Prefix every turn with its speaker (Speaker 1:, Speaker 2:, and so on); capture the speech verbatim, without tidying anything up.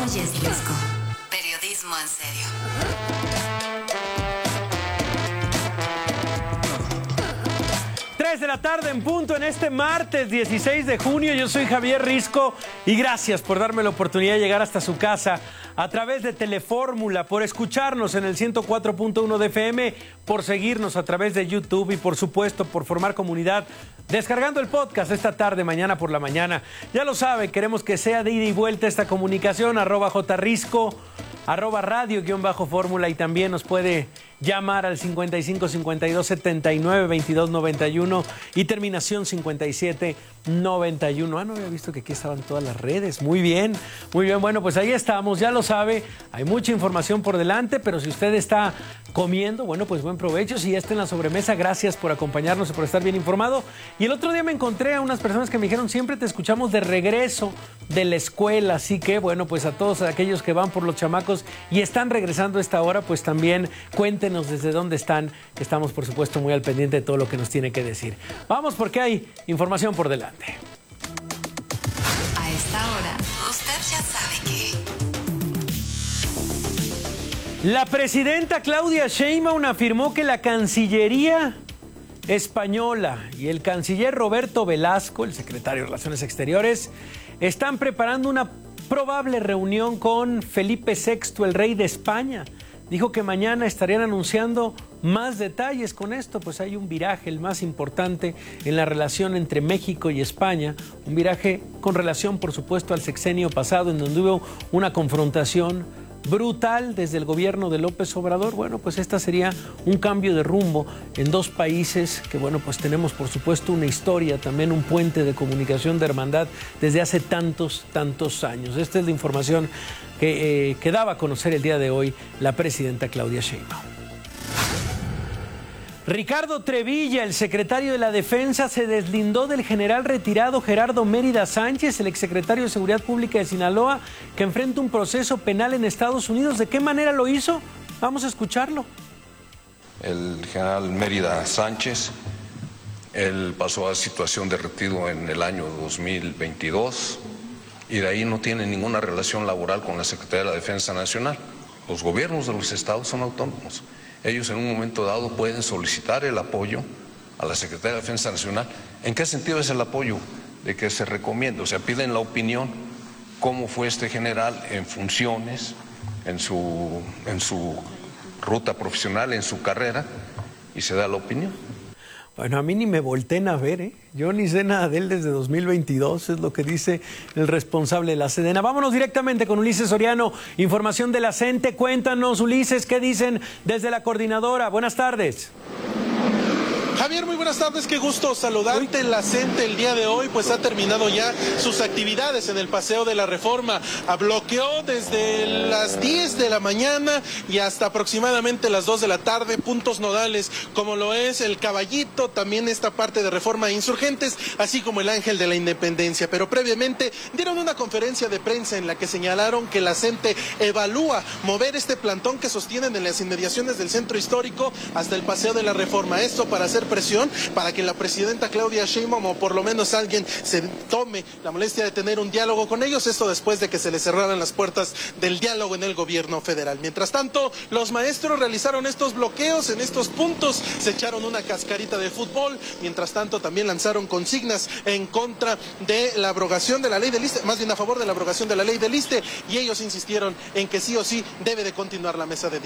Speaker 1: Oyes Risco. Periodismo en serio.
Speaker 2: tres de la tarde en punto en este martes dieciséis de junio. Yo soy Javier Risco y gracias por darme la oportunidad de llegar hasta su casa a través de Telefórmula, por escucharnos en el ciento cuatro punto uno de F M, por seguirnos a través de YouTube y por supuesto por formar comunidad descargando el podcast esta tarde, mañana por la mañana. Ya lo sabe, queremos que sea de ida y vuelta esta comunicación, arroba jrisco, arroba radio guión bajo fórmula, y también nos puede llamar al cincuenta y cinco cincuenta y dos setenta y nueve veintidós noventa y uno y terminación cincuenta y siete noventa y uno. Ah, no había visto que aquí estaban todas las redes. Muy bien, muy bien. Bueno, pues ahí estamos, ya lo sabe. Hay mucha información por delante, pero si usted está comiendo, bueno, pues buen provecho. Si ya está en la sobremesa, gracias por acompañarnos y por estar bien informado. Y el otro día me encontré a unas personas que me dijeron, siempre te escuchamos de regreso de la escuela. Así que, bueno, pues a todos aquellos que van por los chamacos y están regresando a esta hora, pues también cuenten desde dónde están, que estamos por supuesto muy al pendiente de todo lo que nos tiene que decir. Vamos, porque hay información por delante.
Speaker 1: A esta hora, usted ya sabe que...
Speaker 2: La presidenta Claudia Sheinbaum afirmó que la Cancillería española y el canciller Roberto Velasco, el secretario de Relaciones Exteriores, están preparando una probable reunión con Felipe sexto, el rey de España. Dijo que mañana estarían anunciando más detalles con esto, pues hay un viraje, el más importante en la relación entre México y España, un viraje con relación, por supuesto, al sexenio pasado, en donde hubo una confrontación brutal desde el gobierno de López Obrador. Bueno, pues esta sería un cambio de rumbo en dos países que, bueno, pues tenemos, por supuesto, una historia, también un puente de comunicación, de hermandad, desde hace tantos, tantos años. Esta es la información que, eh, que daba a conocer el día de hoy la presidenta Claudia Sheinbaum. Ricardo Trevilla, el secretario de la Defensa, se deslindó del general retirado Gerardo Mérida Sánchez, el exsecretario de Seguridad Pública de Sinaloa, que enfrenta un proceso penal en Estados Unidos. ¿De qué manera lo hizo? Vamos a escucharlo.
Speaker 3: El general Mérida Sánchez, él pasó a situación de retiro en el año dos mil veintidós y de ahí no tiene ninguna relación laboral con la Secretaría de la Defensa Nacional. Los gobiernos de los estados son autónomos. Ellos en un momento dado pueden solicitar el apoyo a la Secretaría de Defensa Nacional. ¿En qué sentido es el apoyo? De que se recomienda, o sea, piden la opinión, cómo fue este general en funciones, en su, en su ruta profesional, en su carrera, y se da la opinión.
Speaker 2: Bueno, a mí ni me volteen a ver, ¿eh? Yo ni sé nada de él desde dos mil veintidós, es lo que dice el responsable de la Sedena. Vámonos directamente con Ulises Soriano, información de la CENTE. Cuéntanos, Ulises, ¿qué dicen desde la coordinadora? Buenas tardes.
Speaker 4: Javier, muy buenas tardes, qué gusto saludarte. La CENTE el día de hoy pues ha terminado ya sus actividades en el Paseo de la Reforma. Bloqueó desde las diez de la mañana y hasta aproximadamente las dos de la tarde puntos nodales como lo es el Caballito, también esta parte de Reforma Insurgentes, así como el Ángel de la Independencia. Pero previamente dieron una conferencia de prensa en la que señalaron que la CENTE evalúa mover este plantón que sostienen en las inmediaciones del Centro Histórico hasta el Paseo de la Reforma. Esto para hacer presión para que la presidenta Claudia Sheinbaum o por lo menos alguien se tome la molestia de tener un diálogo con ellos, esto después de que se les cerraran las puertas del diálogo en el gobierno federal. Mientras tanto, los maestros realizaron estos bloqueos en estos puntos, se echaron una cascarita de fútbol, mientras tanto también lanzaron consignas en contra de la abrogación de la ley del ISSSTE, más bien a favor de la abrogación de la ley del ISSSTE, y ellos insistieron en que sí o sí debe de continuar la mesa de diálogo.